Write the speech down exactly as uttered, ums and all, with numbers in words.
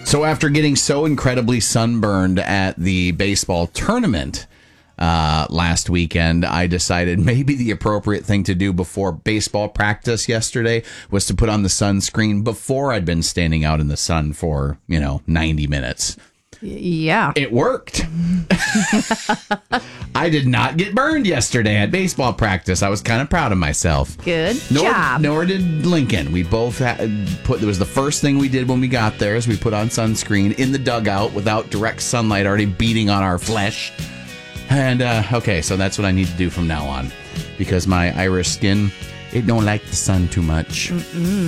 So after getting so incredibly sunburned at the baseball tournament uh, last weekend, I decided maybe the appropriate thing to do before baseball practice yesterday was to put on the sunscreen before I'd been standing out in the sun for, you know, ninety minutes. Yeah. It worked. I did not get burned yesterday at baseball practice. I was kind of proud of myself. Good nor, job. Nor did Lincoln. We both had put, it was the first thing we did when we got there is we put on sunscreen in the dugout without direct sunlight already beating on our flesh. And, uh, okay, so that's what I need to do from now on because my Irish skin, it don't like the sun too much. Mm-mm.